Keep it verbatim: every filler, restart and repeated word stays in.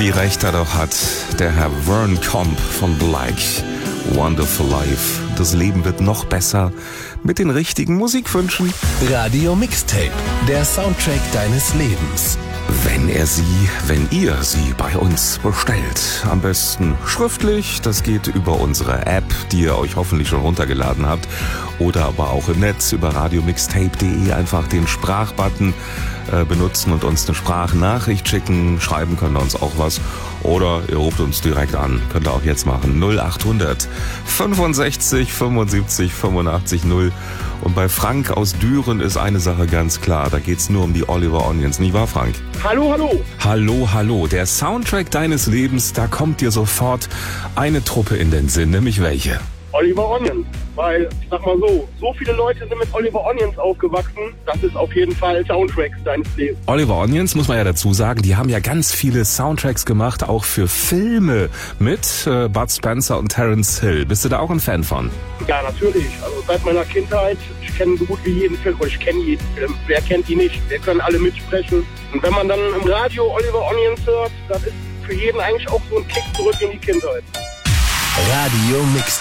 Wie recht er doch hat, der Herr Vern Comp von Black. Wonderful Life. Das Leben wird noch besser mit den richtigen Musikwünschen. Radio Mixtape, der Soundtrack deines Lebens. Wenn er sie, wenn ihr sie bei uns bestellt. Am besten schriftlich, das geht über unsere App, die ihr euch hoffentlich schon runtergeladen habt. Oder aber auch im Netz über radiomixtape punkt de einfach den Sprachbutton äh, benutzen und uns eine Sprachnachricht schicken. Schreiben könnt ihr uns auch was. Oder ihr ruft uns direkt an. Könnt ihr auch jetzt machen. null achthundert fünfundsechzig fünfundsiebzig fünfundachtzig null. Und bei Frank aus Düren ist eine Sache ganz klar. Da geht's nur um die Oliver Onions. Nicht wahr, Frank? Hallo, hallo. Hallo, hallo. Der Soundtrack deines Lebens, da kommt dir sofort eine Truppe in den Sinn. Nämlich welche? Oliver Onions. Weil, ich sag mal so, so viele Leute sind mit Oliver Onions aufgewachsen, das ist auf jeden Fall Soundtracks deines Lebens. Oliver Onions, muss man ja dazu sagen, die haben ja ganz viele Soundtracks gemacht, auch für Filme mit äh, Bud Spencer und Terence Hill. Bist du da auch ein Fan von? Ja, natürlich. Also seit meiner Kindheit, ich kenne so gut wie jeden Film, oder ich kenne jeden Film. Wer kennt die nicht? Wir können alle mitsprechen. Und wenn man dann im Radio Oliver Onions hört, das ist für jeden eigentlich auch so ein Kick zurück in die Kindheit. Radio Mixtape.